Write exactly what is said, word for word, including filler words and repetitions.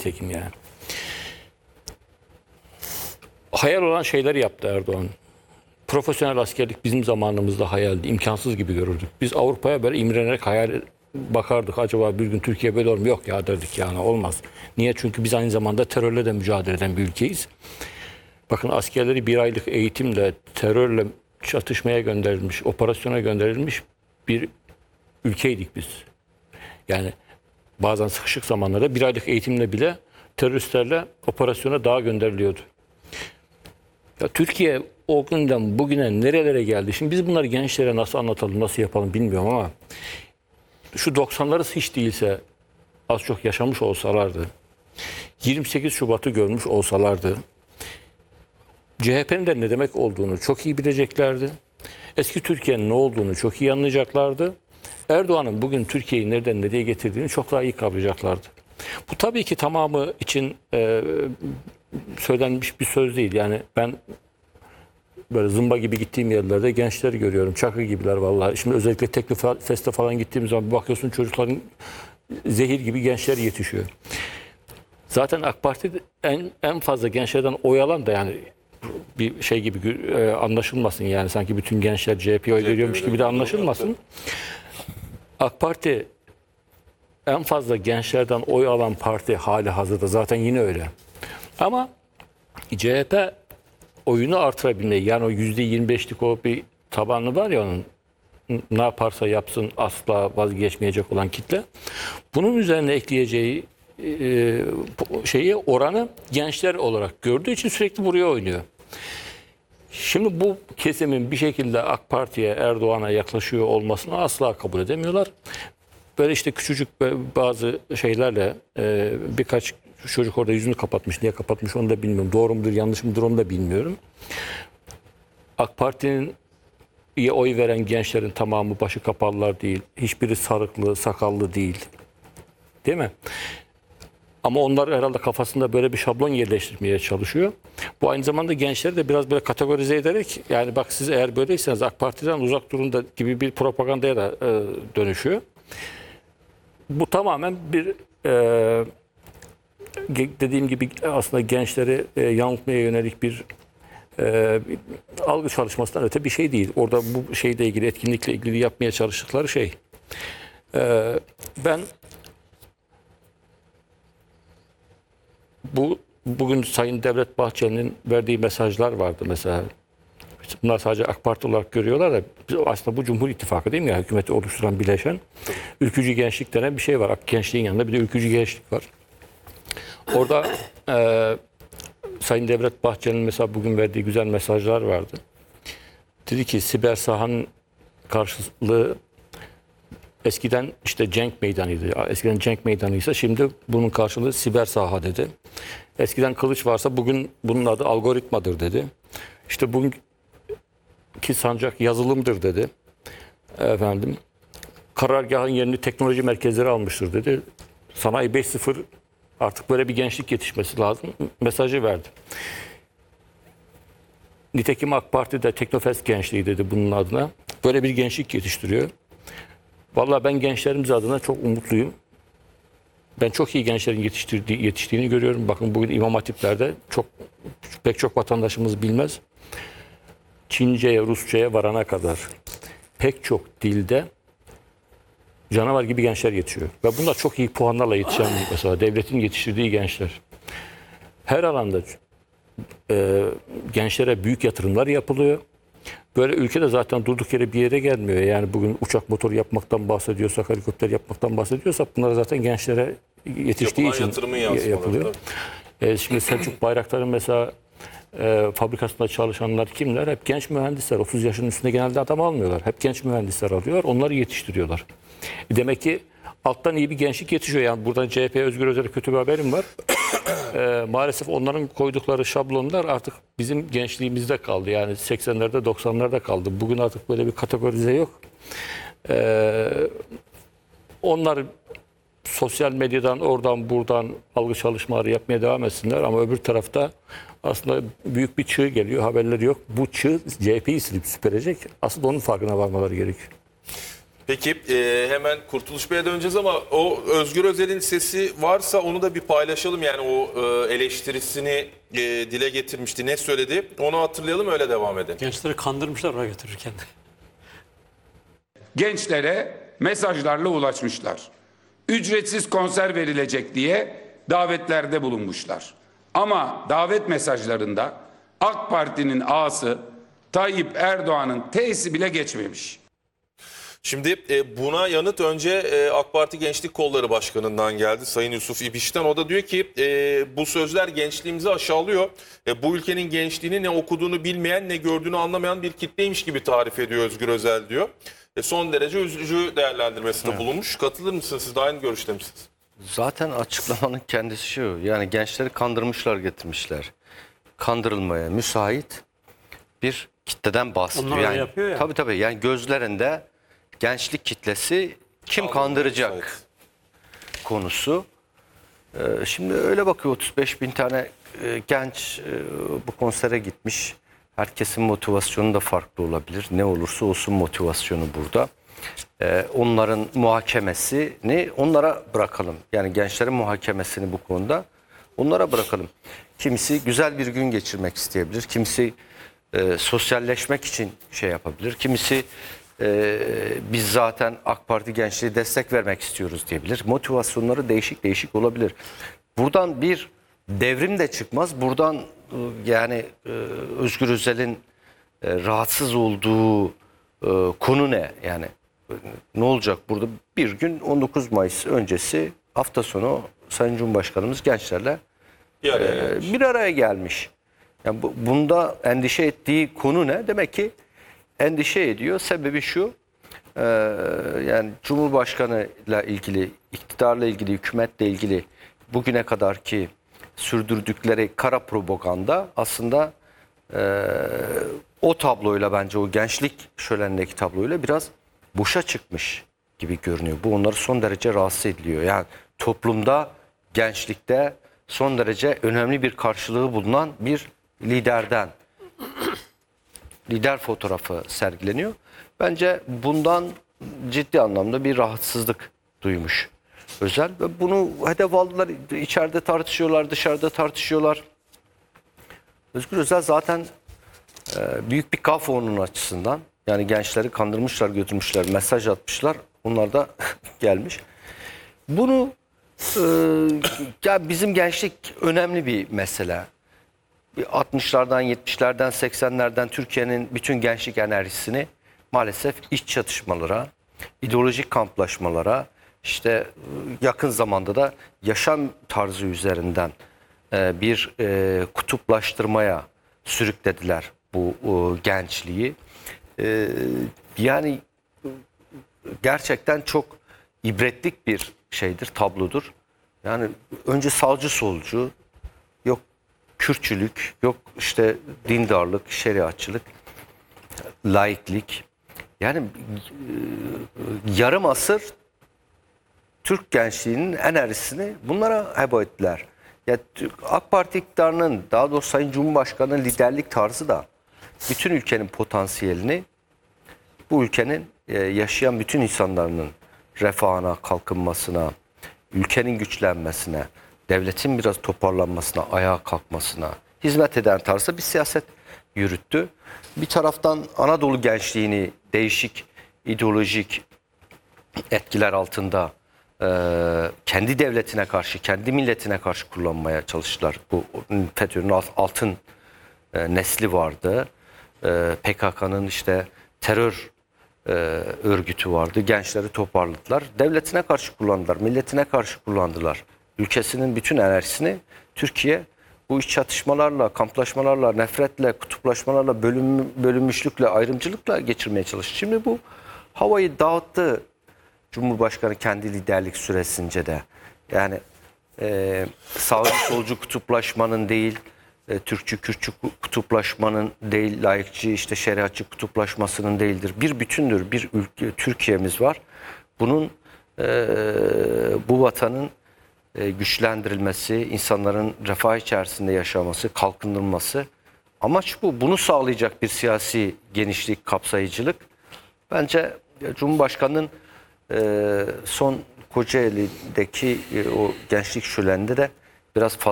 nitekim yani. Hayal olan şeyler yaptı Erdoğan. Profesyonel askerlik bizim zamanımızda hayaldi. İmkansız gibi görürdük. Biz Avrupa'ya böyle imrenerek hayal bakardık. Acaba bir gün Türkiye böyle olur mu? Yok ya derdik yani, olmaz. Niye? Çünkü biz aynı zamanda terörle de mücadele eden bir ülkeyiz. Bakın, askerleri bir aylık eğitimle terörle çatışmaya gönderilmiş, operasyona gönderilmiş bir ülkeydik biz. Yani bazen sıkışık zamanlarda bir aylık eğitimle bile teröristlerle operasyona dağa gönderiliyordu. Ya Türkiye o günden bugüne nerelere geldi? Şimdi biz bunları gençlere nasıl anlatalım, nasıl yapalım bilmiyorum ama şu doksanları hiç değilse az çok yaşamış olsalardı, yirmi sekiz Şubat'ı görmüş olsalardı, C H P'nin de ne demek olduğunu çok iyi bileceklerdi. Eski Türkiye'nin ne olduğunu çok iyi anlayacaklardı. Erdoğan'ın bugün Türkiye'yi nereden nereye getirdiğini çok daha iyi kavrayacaklardı. Bu tabii ki tamamı için e, söylenmiş bir söz değil. Yani ben böyle zımba gibi gittiğim yerlerde gençleri görüyorum. Çakı gibiler vallahi. Şimdi özellikle Teknofest'e falan gittiğim zaman bir bakıyorsun, çocukların zehir gibi gençler yetişiyor. Zaten AK Parti en en fazla gençlerden oy alan da, yani bir şey gibi e, anlaşılmasın yani, sanki bütün gençler C H P'ye oy veriyormuş gibi de anlaşılmasın. AK Parti en fazla gençlerden oy alan parti hali hazırda, zaten yine öyle. Ama C H P oyunu artırabilmeyi, yani o yüzde yirmi beşlik o bir tabanı var ya onun, ne yaparsa yapsın asla vazgeçmeyecek olan kitle. Bunun üzerine ekleyeceği e, şeyi, oranı gençler olarak gördüğü için sürekli buraya oynuyor. Şimdi bu kesimin bir şekilde AK Parti'ye, Erdoğan'a yaklaşıyor olmasını asla kabul edemiyorlar. Böyle işte küçücük bazı şeylerle e, birkaç çocuk orada yüzünü kapatmış. Niye kapatmış onu da bilmiyorum. Doğru mudur, yanlış mıdır onu da bilmiyorum. AK Parti'nin iyi oy veren gençlerin tamamı başı kapalılar değil. Hiçbiri sarıklı, sakallı değil. Değil mi? Ama onlar herhalde kafasında böyle bir şablon yerleştirmeye çalışıyor. Bu aynı zamanda gençleri de biraz böyle kategorize ederek, yani bak siz eğer böyleyseniz AK Parti'den uzak durun da gibi bir propagandaya da e, dönüşüyor. Bu tamamen bir e, dediğim gibi aslında gençleri e, yanıltmaya yönelik bir, e, bir algı çalışmasından öte bir şey değil. Orada bu şeyle ilgili, etkinlikle ilgili yapmaya çalıştıkları şey. E, ben bu bugün Sayın Devlet Bahçeli'nin verdiği mesajlar vardı mesela. Bunlar sadece AK Parti olarak görüyorlar da aslında bu Cumhur İttifakı değil mi ya? Hükümeti oluşturan bileşen. Ülkücü gençlik denen bir şey var. Gençliğin yanında bir de ülkücü gençlik var. Orada e, Sayın Devlet Bahçeli'nin mesela bugün verdiği güzel mesajlar vardı. Dedi ki siber sahanın karşılığı eskiden işte cenk meydanıydı. Eskiden cenk meydanıysa şimdi bunun karşılığı siber saha dedi. Eskiden kılıç varsa bugün bunun adı algoritmadır dedi. İşte bugünkü sancak yazılımdır dedi. Efendim, karargahın yerini teknoloji merkezleri almıştır dedi. Sanayi beş nokta sıfır, artık böyle bir gençlik yetişmesi lazım mesajı verdi. Nitekim AK Parti de Teknofest gençliği dedi bunun adına. Böyle bir gençlik yetiştiriyor. Vallahi ben gençlerimiz adına çok umutluyum. Ben çok iyi gençlerin yetiştirdiği, yetiştiğini görüyorum. Bakın bugün İmam Hatipler'de çok pek çok vatandaşımız bilmez. Çince'ye, Rusça'ya varana kadar pek çok dilde canavar gibi gençler yetişiyor. Ve bunlar çok iyi puanlarla yetişen, mesela devletin yetiştirdiği gençler. Her alanda e, gençlere büyük yatırımlar yapılıyor. Böyle ülkede zaten durduk yere bir yere gelmiyor. Yani bugün uçak motoru yapmaktan bahsediyorsak, helikopter yapmaktan bahsediyorsak bunlar zaten gençlere yetiştiği Yapılan için yapılıyor. E, şimdi Selçuk Bayraktar'ın mesela e, fabrikasında çalışanlar kimler? Hep genç mühendisler. otuz yaşının üstünde genelde adam almıyorlar. Hep genç mühendisler alıyorlar. Onları yetiştiriyorlar. E, demek ki alttan iyi bir gençlik yetişiyor. Yani buradan C H P Özgür Özel'e kötü bir haberim var. E, maalesef onların koydukları şablonlar artık bizim gençliğimizde kaldı. Yani seksenlerde doksanlarda kaldı. Bugün artık böyle bir kategorize yok. E, onlar sosyal medyadan oradan buradan algı çalışmaları yapmaya devam etsinler. Ama öbür tarafta aslında büyük bir çığ geliyor. Haberleri yok. Bu çığ C H P'yi silip süpürecek. Aslında onun farkına varmaları gerekiyor. Peki e, hemen Kurtuluş Bey'e döneceğiz ama o Özgür Özel'in sesi varsa onu da bir paylaşalım. Yani o e, eleştirisini e, dile getirmişti. Ne söyledi? Onu hatırlayalım, öyle devam edelim. Gençleri kandırmışlar oraya götürürken. Gençlere mesajlarla ulaşmışlar. Ücretsiz konser verilecek diye davetlerde bulunmuşlar. Ama davet mesajlarında AK Parti'nin ağası Tayyip Erdoğan'ın T'si bile geçmemiş. Şimdi e, buna yanıt önce e, AK Parti Gençlik Kolları Başkanı'ndan geldi, Sayın Yusuf İbiş'ten. O da diyor ki e, bu sözler gençliğimizi aşağılıyor. E, bu ülkenin gençliğini ne okuduğunu bilmeyen ne gördüğünü anlamayan bir kitleymiş gibi tarif ediyor Özgür Özel diyor. E, son derece üzücü değerlendirmesinde evet. bulunmuş. Katılır mısınız? Siz de aynı görüşte misiniz? Zaten açıklamanın kendisi şu. Yani gençleri kandırmışlar, getirmişler. Kandırılmaya müsait bir kitleden bahsediyor. Onlar yani, yapıyor ya. Tabii tabii. Yani gözlerinde gençlik kitlesi kim kandıracak müsait konusu. Ee, şimdi öyle bakıyor, otuz beş bin tane e, genç e, bu konsere gitmiş. Herkesin motivasyonu da farklı olabilir. Ne olursa olsun motivasyonu burada. Ee, onların muhakemesini onlara bırakalım. Yani gençlerin muhakemesini bu konuda onlara bırakalım. Kimisi güzel bir gün geçirmek isteyebilir. Kimisi e, sosyalleşmek için şey yapabilir. Kimisi e, biz zaten AK Parti gençliğe destek vermek istiyoruz diyebilir. Motivasyonları değişik değişik olabilir. Buradan bir devrim de çıkmaz. Buradan e, yani e, Özgür Özel'in e, rahatsız olduğu e, konu ne? Yani ne olacak burada? Bir gün on dokuz Mayıs öncesi hafta sonu Sayın Cumhurbaşkanımız gençlerle bir araya, e, bir araya gelmiş. Yani bu, bunda endişe ettiği konu ne? Demek ki endişe ediyor. Sebebi şu, e, yani Cumhurbaşkanıyla ilgili, iktidarla ilgili, hükümetle ilgili bugüne kadar ki sürdürdükleri kara propaganda aslında e, o tabloyla, bence o gençlik şölenindeki tabloyla biraz boşa çıkmış gibi görünüyor. Bu onları son derece rahatsız ediliyor. Yani toplumda, gençlikte son derece önemli bir karşılığı bulunan bir liderden lider fotoğrafı sergileniyor. Bence bundan ciddi anlamda bir rahatsızlık duymuş Özel ve bunu hedef aldılar. İçeride tartışıyorlar, dışarıda tartışıyorlar. Özgür Özel zaten e, büyük bir kafa onun açısından. Yani gençleri kandırmışlar, götürmüşler, mesaj atmışlar. Onlar da gelmiş. Bunu e, ya bizim gençlik önemli bir mesele. altmışlardan, yetmişlerden, seksenlerden Türkiye'nin bütün gençlik enerjisini maalesef iç çatışmalara, ideolojik kamplaşmalara, işte yakın zamanda da yaşam tarzı üzerinden bir kutuplaştırmaya sürüklediler bu gençliği. Yani gerçekten çok ibretlik bir şeydir, tablodur. Yani önce sağcı solcu, yok Kürtçülük, yok işte dindarlık, şeriatçılık, laiklik. Yani e, yarım asır Türk gençliğinin enerjisini bunlara heba ettiler. Ya, AK Parti iktidarının, daha doğrusu Sayın Cumhurbaşkanı'nın liderlik tarzı da bütün ülkenin potansiyelini, bu ülkenin e, yaşayan bütün insanların refahına, kalkınmasına, ülkenin güçlenmesine, devletin biraz toparlanmasına, ayağa kalkmasına hizmet eden tarzda bir siyaset yürüttü. Bir taraftan Anadolu gençliğini değişik ideolojik etkiler altında e, kendi devletine karşı, kendi milletine karşı kullanmaya çalıştılar. Bu FETÖ'nün altın e, nesli vardı. E, P K K'nın işte terör e, örgütü vardı. Gençleri toparladılar. Devletine karşı kullandılar, milletine karşı kullandılar. Ülkesinin bütün enerjisini Türkiye bu iç çatışmalarla, kamplaşmalarla, nefretle, kutuplaşmalarla, bölüm, bölünmüşlükle, ayrımcılıkla geçirmeye çalıştı. Şimdi bu havayı dağıttı Cumhurbaşkanı kendi liderlik süresince de. Yani e, sağcı solcu kutuplaşmanın değil, e, Türkçü Kürtçü kutuplaşmanın değil, laikçi işte şeriatçı kutuplaşmasının değildir. Bir bütündür, bir ülke, Türkiye'miz var. Bunun e, bu vatanın güçlendirilmesi, insanların refah içerisinde yaşaması, kalkındırılması. Amaç bu. Bunu sağlayacak bir siyasi genişlik, kapsayıcılık. Bence Cumhurbaşkanı'nın e, son Kocaeli'deki e, o gençlik şöleninde de biraz fazla